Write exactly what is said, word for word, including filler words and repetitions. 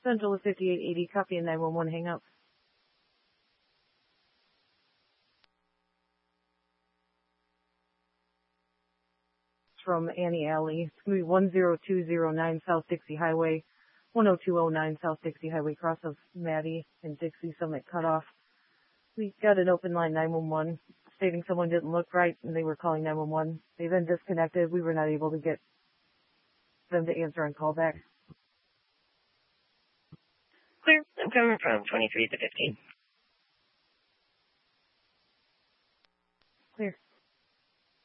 Central of fifty-eight eighty, copy and nine one one, hang up. From Annie Alley. It's going to be one zero two zero nine South Dixie Highway, one oh two oh nine South Dixie Highway, cross of Maddie and Dixie Summit Cutoff. We got an open line nine one one stating someone didn't look right and they were calling nine one one. They then disconnected. We were not able to get them to answer and call back. Clear. I'm coming from twenty-three to fifteen.